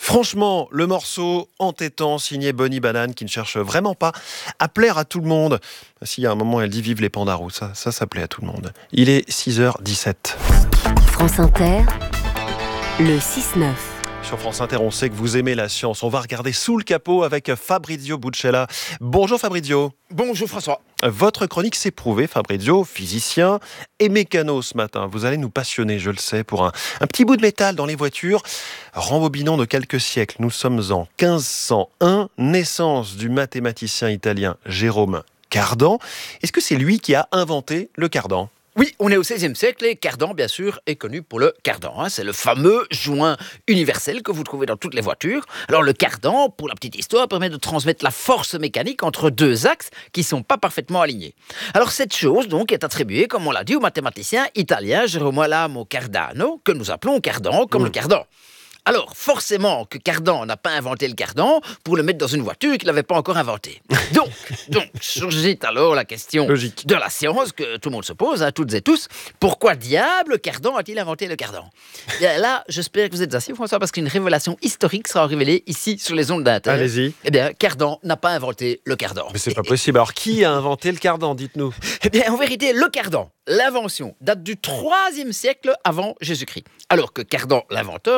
Franchement, le morceau entêtant signé Bonnie Banane qui ne cherche vraiment pas à plaire à tout le monde. S'il y a un moment, elle dit vive les pandarous, ça plaît à tout le monde. Il est 6h17. France Inter, le 6-9. Sur France Inter, on sait que vous aimez la science. On va regarder sous le capot avec Fabrizio Buccella. Bonjour Fabrizio. Bonjour François. Votre chronique s'est prouvée, Fabrizio, physicien et mécano ce matin. Vous allez nous passionner, je le sais, pour un petit bout de métal dans les voitures. Rembobinons de quelques siècles. Nous sommes en 1501, naissance du mathématicien italien Jérôme Cardan. Est-ce que c'est lui qui a inventé le cardan ? Oui, on est au XVIe siècle et cardan, bien sûr, est connu pour le cardan. C'est le fameux joint universel que vous trouvez dans toutes les voitures. Alors le cardan, pour la petite histoire, permet de transmettre la force mécanique entre deux axes qui ne sont pas parfaitement alignés. Alors cette chose, donc, est attribuée, comme on l'a dit, au mathématicien italien Girolamo Cardano, que nous appelons cardan, comme le cardan. Alors, forcément que Cardan n'a pas inventé le cardan pour le mettre dans une voiture qu'il n'avait pas encore inventée. Donc, surgit alors la question de la science que tout le monde se pose, toutes et tous. Pourquoi diable Cardan a-t-il inventé le cardan ? Bien là, j'espère que vous êtes assis, François, parce qu'une révélation historique sera révélée ici sur les ondes d'Inter. Allez-y. Eh bien, Cardan n'a pas inventé le cardan. Mais c'est pas possible. Alors, qui a inventé le cardan, dites-nous ? Eh bien, en vérité, le cardan, l'invention, date du IIIe siècle avant Jésus-Christ. Alors que Cardan, l'inventeur,